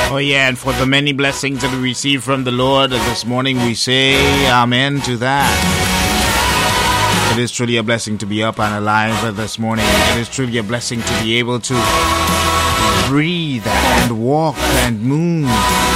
Oh yeah, and for the many blessings that we receive from the Lord this morning, we say amen to that. It is truly a blessing to be up and alive this morning. It is truly a blessing to be able to breathe and walk and move.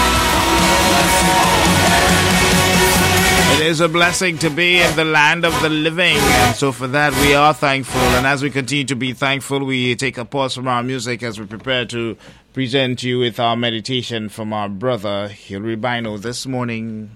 It is a blessing to be in the land of the living, and so for that we are thankful. And as we continue to be thankful, we take a pause from our music as we prepare to present you with our meditation from our brother Hilary Bino this morning.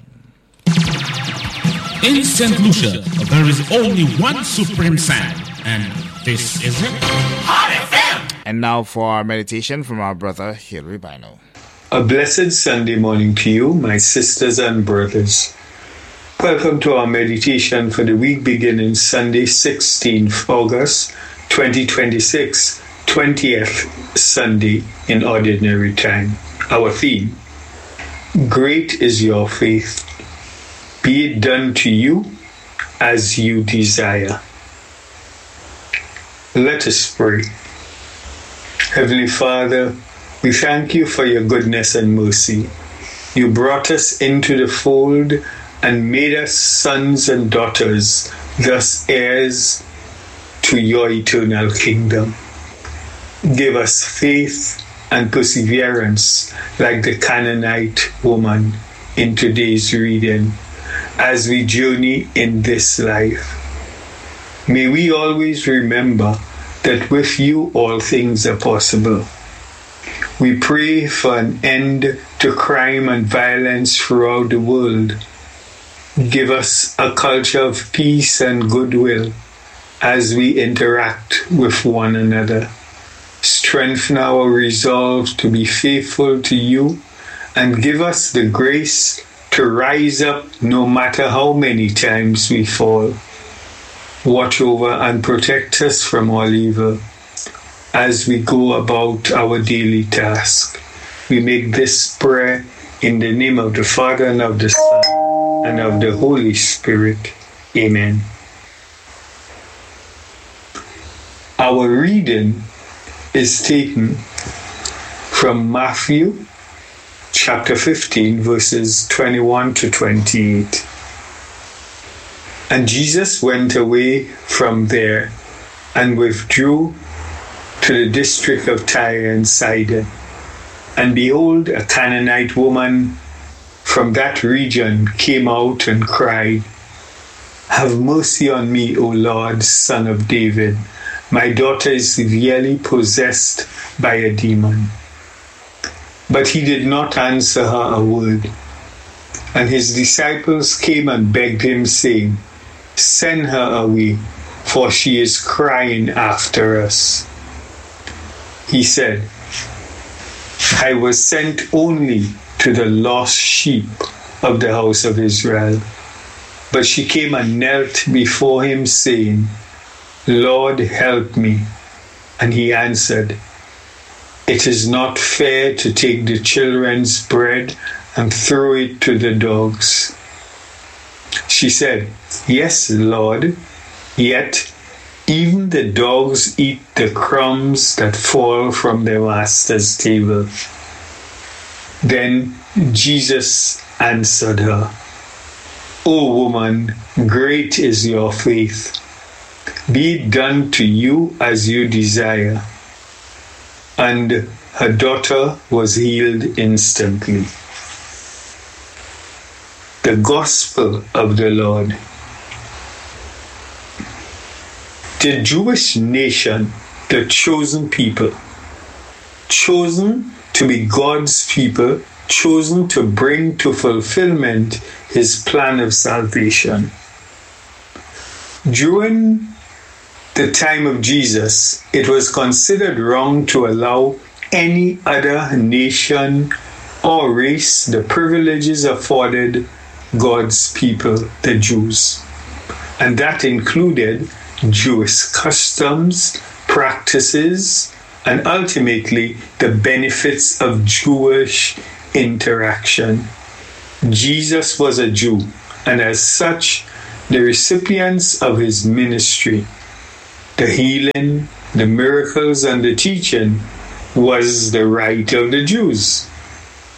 In St. Lucia, there is only one supreme sound, and this is it. Hot FM! And now for our meditation from our brother Hilary Bino. A blessed Sunday morning to you, my sisters and brothers. Welcome to our meditation for the week beginning Sunday, 16th August 2026, 20th Sunday in Ordinary Time. Our theme, Great is your faith. Be it done to you as you desire. Let us pray. Heavenly Father, we thank you for your goodness and mercy. You brought us into the fold and made us sons and daughters, thus heirs to your eternal kingdom. Give us faith and perseverance like the Canaanite woman in today's reading as we journey in this life. May we always remember that with you all things are possible. We pray for an end to crime and violence throughout the world. Give us a culture of peace and goodwill as we interact with one another. Strengthen our resolve to be faithful to you and give us the grace to rise up no matter how many times we fall. Watch over and protect us from all evil as we go about our daily task. We make this prayer in the name of the Father and of the Son and of the Holy Spirit. Amen. Our reading is taken from Matthew chapter 15, verses 21 to 28. And Jesus went away from there and withdrew to the district of Tyre and Sidon. And behold, a Canaanite woman from that region came out and cried, Have mercy on me, O Lord, Son of David. My daughter is severely possessed by a demon. But he did not answer her a word. And his disciples came and begged him, saying, Send her away, for she is crying after us. He said, I was sent only to the lost sheep of the house of Israel. But she came and knelt before him, saying, Lord, help me. And he answered, It is not fair to take the children's bread and throw it to the dogs. She said, Yes, Lord, yet even the dogs eat the crumbs that fall from their master's table. Then Jesus answered her, O woman, great is your faith. Be it done to you as you desire. And her daughter was healed instantly. The Gospel of the Lord. The Jewish nation, the chosen people, chosen to be God's people, chosen to bring to fulfillment his plan of salvation. During the time of Jesus, it was considered wrong to allow any other nation or race the privileges afforded God's people, the Jews. And that included Jewish customs, practices, and ultimately the benefits of Jewish interaction. Jesus was a Jew, and as such, the recipients of his ministry, the healing, the miracles, and the teaching was the right of the Jews.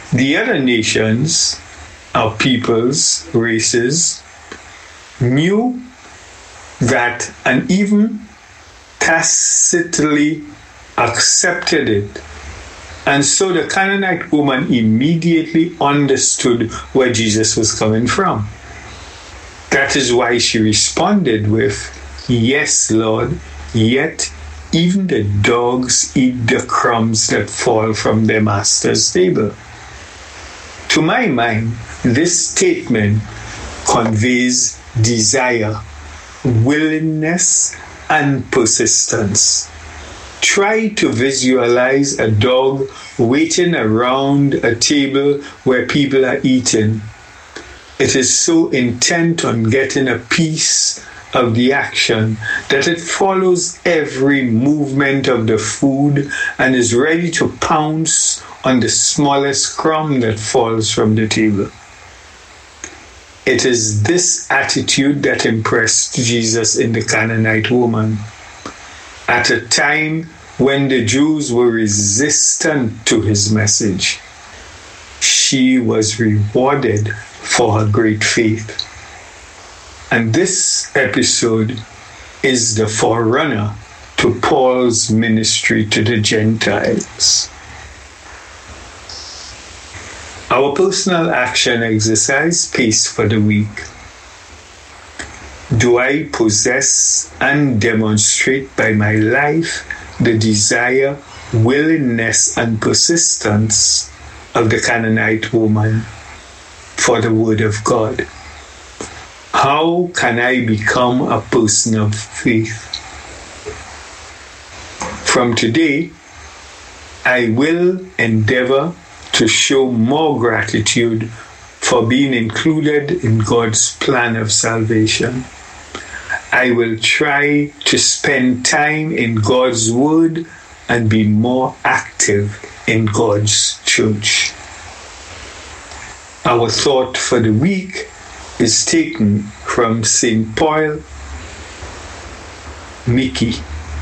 The other nations, our peoples, races, knew that and even tacitly accepted it. And so the Canaanite woman immediately understood where Jesus was coming from. That is why she responded with, "Yes, Lord, yet even the dogs eat the crumbs that fall from their master's table." To my mind, this statement conveys desire, willingness, and persistence. Try to visualize a dog waiting around a table where people are eating. It is so intent on getting a piece of the action that it follows every movement of the food and is ready to pounce on the smallest crumb that falls from the table. It is this attitude that impressed Jesus in the Canaanite woman. At a time when the Jews were resistant to his message, she was rewarded for her great faith. And this episode is the forerunner to Paul's ministry to the Gentiles. Our personal action exercise piece for the week. Do I possess and demonstrate by my life the desire, willingness, and persistence of the Canaanite woman for the Word of God? How can I become a person of faith? From today, I will endeavor to show more gratitude for being included in God's plan of salvation. I will try to spend time in God's Word and be more active in God's church. Our thought for the week is taken from St. Paul Miki.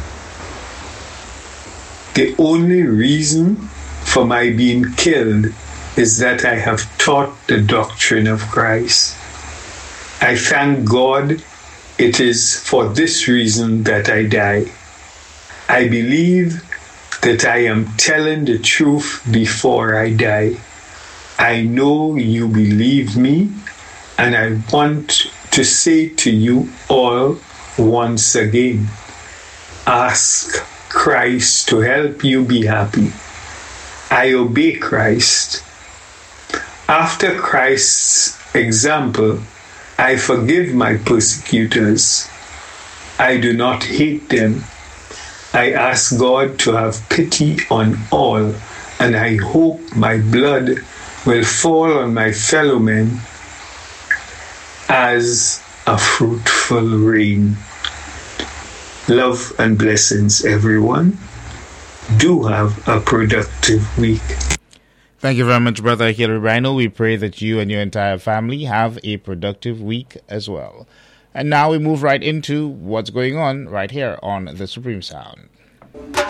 The only reason for my being killed is that I have taught the doctrine of Christ. I thank God it is for this reason that I die. I believe that I am telling the truth before I die. I know you believe me, and I want to say to you all once again, ask Christ to help you be happy. I obey Christ. After Christ's example, I forgive my persecutors. I do not hate them. I ask God to have pity on all, and I hope my blood will fall on my fellow men as a fruitful rain. Love and blessings, everyone. Do have a productive week. Thank you very much, Brother Herobrino. We pray that you and your entire family have a productive week as well. And now we move right into what's going on right here on The Supreme Sound.